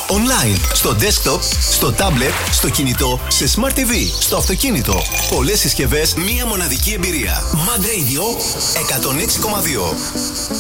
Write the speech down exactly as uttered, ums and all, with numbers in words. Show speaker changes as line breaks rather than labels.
Online, στο desktop, στο tablet, στο κινητό, σε Smart τι βι, στο αυτοκίνητο. Πολλές συσκευές, μία μοναδική εμπειρία. Mad Radio εκατόν έξι κόμμα δύο.